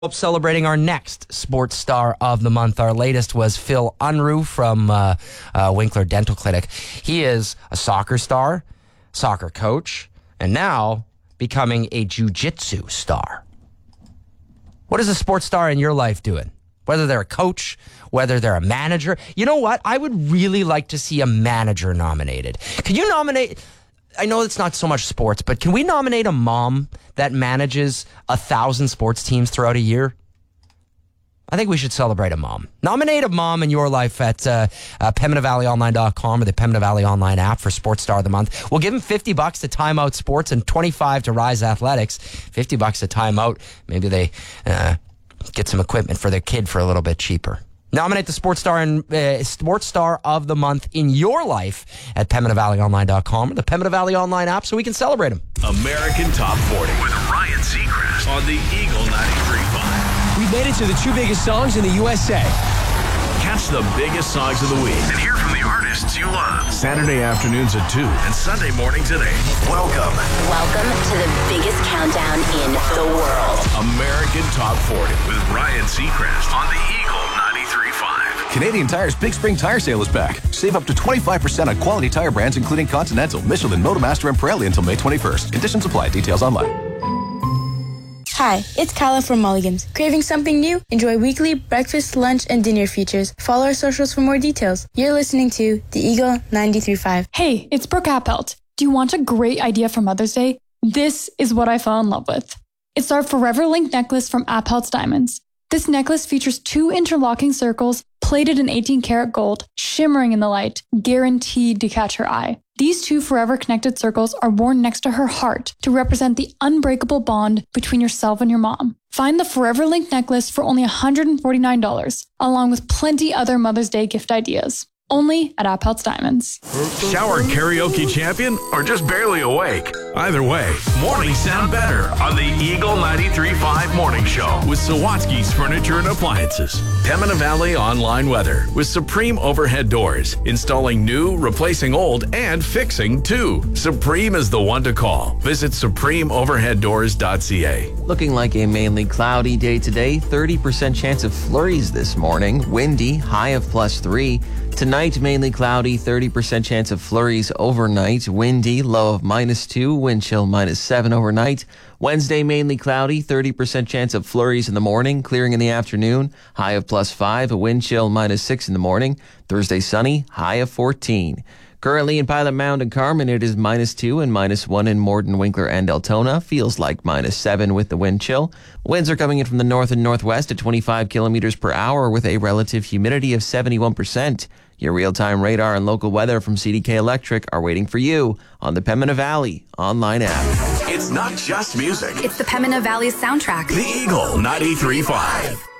Celebrating our next sports star of the month. Our latest was Phil Unruh from Winkler Dental Clinic. He is a soccer star, soccer coach, and now becoming a jiu-jitsu star. What is a sports star in your life doing? Whether they're a coach, whether they're a manager. You know what? I would really like to see a manager nominated. Could you nominate... I know it's not so much sports, but can we nominate a mom that manages 1,000 sports teams throughout a year? I think we should celebrate a mom. Nominate a mom in your life at PembinaValleyOnline.com or the Pembina Valley Online app for Sports Star of the Month. We'll give them $50 to Time Out Sports and $25 to Rise Athletics. $50 to Time Out. Maybe they get some equipment for their kid for a little bit cheaper. Nominate the Sports Star of the Month in your life at PembinaValleyOnline.com or the Pembina Valley Online app so we can celebrate them. American Top 40 with Ryan Seacrest on the Eagle 93.5. We made it to the two biggest songs in the USA. Catch the biggest songs of the week and hear from the artists you love. Saturday afternoons at 2 and Sunday mornings at 8. Welcome to the biggest countdown in the world. American Top 40 with Ryan Seacrest on the Eagle 93.5. Canadian Tire's Big Spring Tire Sale is back. Save up to 25% on quality tire brands including Continental, Michelin, Motomaster, and Pirelli until May 21st. Conditions apply. Details online. Hi, it's Kyla from Mulligan's. Craving something new? Enjoy weekly breakfast, lunch, and dinner features. Follow our socials for more details. You're listening to The Eagle 93.5. Hey, it's Brooke Appelt. Do you want a great idea for Mother's Day? This is what I fell in love with. It's our Forever Link necklace from Appelt's Diamonds. This necklace features 2 interlocking circles plated in 18-karat gold, shimmering in the light, guaranteed to catch her eye. These 2 forever connected circles are worn next to her heart to represent the unbreakable bond between yourself and your mom. Find the Forever Link necklace for only $149, along with plenty other Mother's Day gift ideas. Only at Appelt's Diamonds. Shower karaoke champion or just barely awake? Either way, mornings sound better on the Eagle 93.5 Morning Show with Sawatsky's Furniture and Appliances. Pembina Valley Online Weather with Supreme Overhead Doors. Installing new, replacing old, and fixing too. Supreme is the one to call. Visit SupremeOverheadDoors.ca. Looking like a mainly cloudy day today. 30% chance of flurries this morning. Windy, high of +3. Tonight, mainly cloudy, 30% chance of flurries overnight. Windy, low of -2, wind chill -7 overnight. Wednesday, mainly cloudy, 30% chance of flurries in the morning, clearing in the afternoon. High of +5, a wind chill -6 in the morning. Thursday, sunny, high of 14. Currently in Pilot Mound and Carmen, it is -2 and -1 in Morden, Winkler, and Deltona. Feels like -7 with the wind chill. Winds are coming in from the north and northwest at 25 kilometers per hour with a relative humidity of 71%. Your real-time radar and local weather from CDK Electric are waiting for you on the Pembina Valley Online app. It's not just music. It's the Pembina Valley soundtrack. The Eagle 93.5.